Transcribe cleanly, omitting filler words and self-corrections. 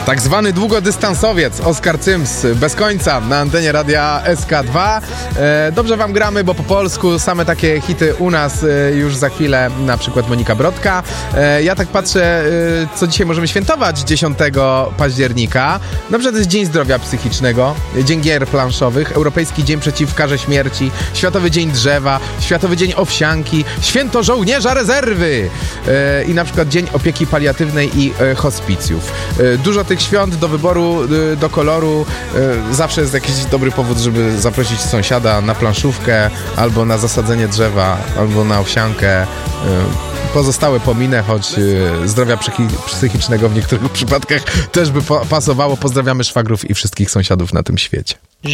Tak zwany długodystansowiec Oskar Cyms bez końca na antenie radia SK2. Dobrze wam gramy, bo po polsku same takie hity u nas już za chwilę, na przykład Monika Brodka. Ja tak patrzę, co dzisiaj możemy świętować 10 października. Na przykład jest Dzień Zdrowia Psychicznego, Dzień Gier Planszowych, Europejski Dzień Przeciw Karze Śmierci, Światowy Dzień Drzewa, Światowy Dzień Owsianki, Święto Żołnierza Rezerwy i na przykład Dzień Opieki Paliatywnej i Hospicjów. Dużo tych świąt do wyboru, do koloru. Zawsze jest jakiś dobry powód, żeby zaprosić sąsiada na planszówkę, albo na zasadzenie drzewa, albo na owsiankę. Pozostałe pominę, choć zdrowia psychicznego w niektórych przypadkach też by pasowało. Pozdrawiamy szwagrów i wszystkich sąsiadów na tym świecie.